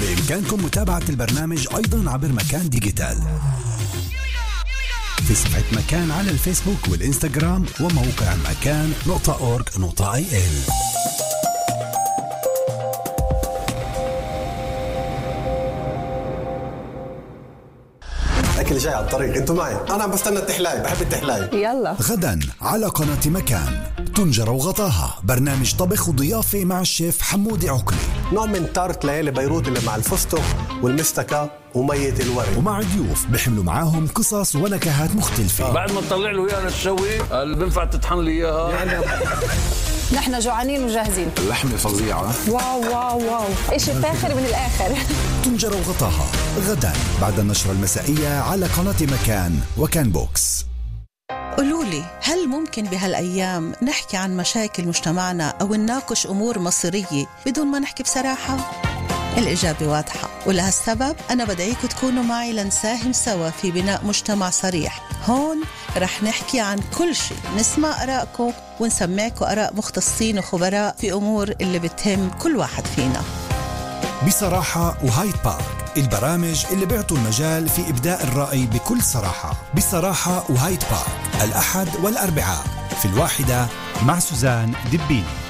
بإمكانكم متابعة البرنامج أيضا عبر مكان ديجيتال في صفحة مكان على الفيسبوك والإنستغرام وموقع مكان.org.il. أكل جاي على الطريق، انتوا معي، أنا عم بستنى التحلاي، بحب التحلاي. يلا غدا على قناة مكان طنجرة وغطاها، برنامج طبخ وضيافة مع الشيف حمودي عقلي، نوع من تارت ليالي بيروت اللي مع الفستق والمستكة ومية الورد، ومع ضيوف بيحملوا معاهم قصص ونكهات مختلفة. بعد ما تطلع له اياها للشوي اللي بنفع تطحن لي اياها. نحن جوعانين وجاهزين. اللحمة فظيعة. واو واو واو، إشي فاخر من الآخر. طنجرة وغطاها غدا بعد النشرة المسائية على قناة مكان وكان بوكس. قولولي، هل ممكن بهالأيام نحكي عن مشاكل مجتمعنا أو نناقش أمور مصيرية بدون ما نحكي بصراحة؟ الإجابة واضحة، ولهالسبب أنا بدعيكم تكونوا معي لنساهم سوا في بناء مجتمع صريح. هون رح نحكي عن كل شيء، نسمع آراءكم ونسمعكم آراء مختصين وخبراء في أمور اللي بتهم كل واحد فينا. بصراحة وهايد بارك، البرامج اللي بيعطوا المجال في إبداء الرأي بكل صراحة. بصراحة وهايد بارك الأحد والأربعاء في 1 مع سوزان دبيني.